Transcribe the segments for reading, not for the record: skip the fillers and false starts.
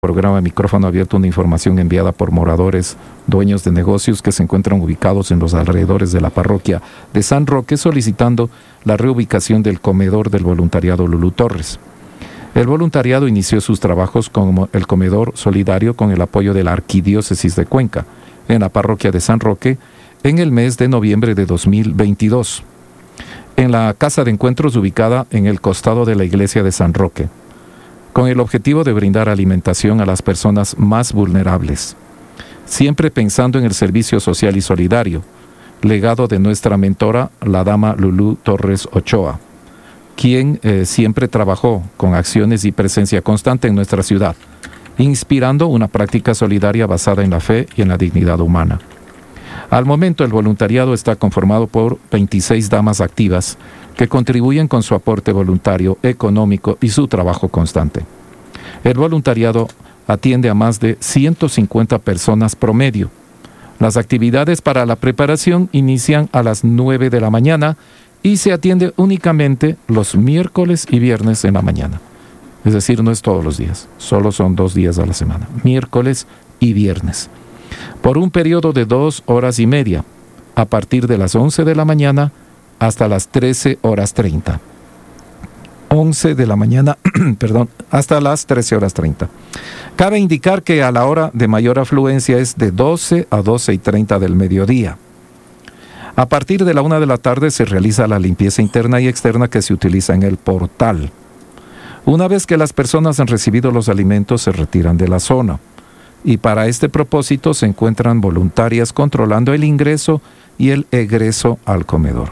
programa Micrófono Abierto una información enviada por moradores, dueños de negocios que se encuentran ubicados en los alrededores de la parroquia de San Roque, solicitando la reubicación del comedor del voluntariado Lulú Torres. El voluntariado inició sus trabajos como el comedor solidario con el apoyo de la Arquidiócesis de Cuenca en la parroquia de San Roque en el mes de noviembre de 2022, en la casa de encuentros ubicada en el costado de la iglesia de San Roque, con el objetivo de brindar alimentación a las personas más vulnerables, siempre pensando en el servicio social y solidario, legado de nuestra mentora, la dama Lulú Torres Ochoa, quien siempre trabajó con acciones y presencia constante en nuestra ciudad, inspirando una práctica solidaria basada en la fe y en la dignidad humana. Al momento, el voluntariado está conformado por 26 damas activas que contribuyen con su aporte voluntario, económico y su trabajo constante. El voluntariado atiende a más de 150 personas promedio. Las actividades para la preparación inician a las 9 de la mañana y se atiende únicamente los miércoles y viernes en la mañana. Es decir, no es todos los días, solo son 2 días a la semana, miércoles y viernes, por un periodo de 2 horas y media, a partir de las 11 de la mañana hasta las 13:30. 11 de la mañana, hasta las 13:30. Cabe indicar que a la hora de mayor afluencia es de 12 a 12:30 del mediodía. A partir de la 1 de la tarde se realiza la limpieza interna y externa que se utiliza en el portal. Una vez que las personas han recibido los alimentos, se retiran de la zona. Y para este propósito se encuentran voluntarias controlando el ingreso y el egreso al comedor.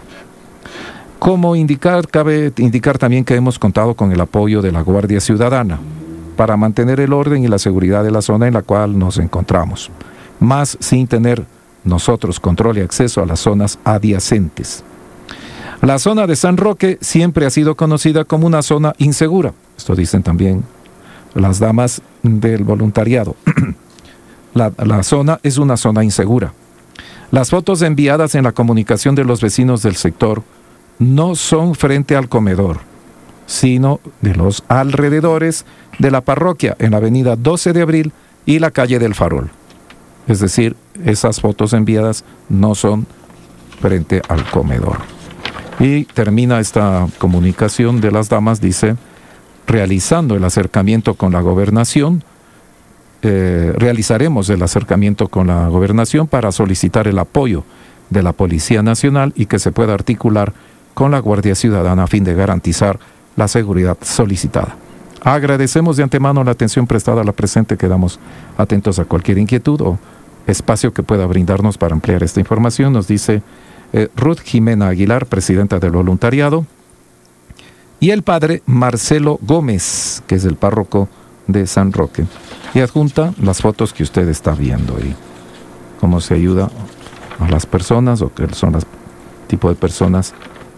Cabe indicar también que hemos contado con el apoyo de la Guardia Ciudadana para mantener el orden y la seguridad de la zona en la cual nos encontramos, más sin tener nosotros control y acceso a las zonas adyacentes. La zona de San Roque siempre ha sido conocida como una zona insegura. Esto dicen también las damas del voluntariado. La zona es una zona insegura. Las fotos enviadas en la comunicación de los vecinos del sector no son frente al comedor, sino de los alrededores de la parroquia, en la avenida 12 de Abril y la calle del Farol. Es decir, esas fotos enviadas no son frente al comedor. Y termina esta comunicación de las damas, dice: realizando el acercamiento con la gobernación, realizaremos el acercamiento con la gobernación para solicitar el apoyo de la Policía Nacional y que se pueda articular con la Guardia Ciudadana a fin de garantizar la seguridad solicitada. Agradecemos de antemano la atención prestada a la presente, quedamos atentos a cualquier inquietud o espacio que pueda brindarnos para ampliar esta información, nos dice Ruth Jimena Aguilar, presidenta del voluntariado, y el padre Marcelo Gómez, que es el párroco de San Roque, y adjunta las fotos que usted está viendo ahí, cómo se ayuda a las personas, o que son los tipos de personas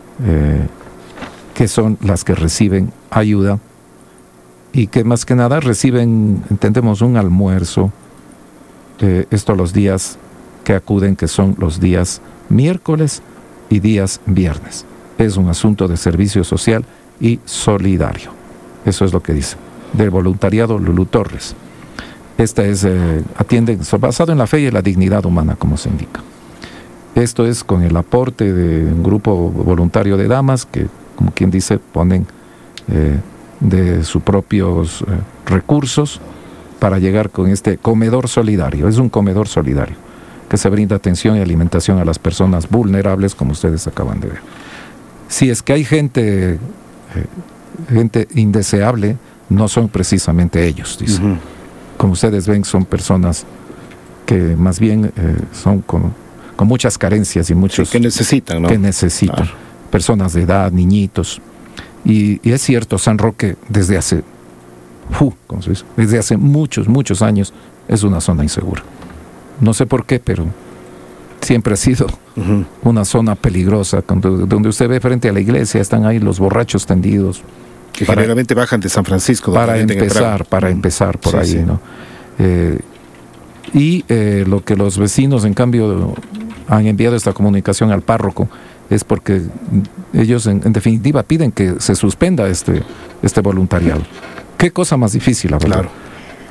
que son las que reciben ayuda y que más que nada reciben, entendemos, un almuerzo, esto los días que acuden, que son los días miércoles y días viernes. Es un asunto de servicio social y solidario. Eso es lo que dice, del voluntariado Lulú Torres. Esta es, atiende, basado en la fe y en la dignidad humana, como se indica. Esto es con el aporte de un grupo voluntario de damas que, como quien dice, ponen de sus propios recursos para llegar con este comedor solidario. Es un comedor solidario que se brinda atención y alimentación a las personas vulnerables, como ustedes acaban de ver. Si es que hay gente indeseable, no son precisamente ellos, dice. Uh-huh. Como ustedes ven, son personas que más bien son con muchas carencias y muchos... Sí, que necesitan, ¿no? Que necesitan. Claro. Personas de edad, niñitos. Y es cierto, San Roque desde hace muchos años es una zona insegura. No sé por qué, pero siempre ha sido una zona peligrosa, donde usted ve frente a la iglesia, están ahí los borrachos tendidos. Que generalmente bajan de San Francisco. Para empezar por ahí, sí. ¿No? Lo que los vecinos, en cambio, han enviado esta comunicación al párroco es porque ellos, en definitiva, piden que se suspenda este voluntariado. Qué cosa más difícil, la verdad.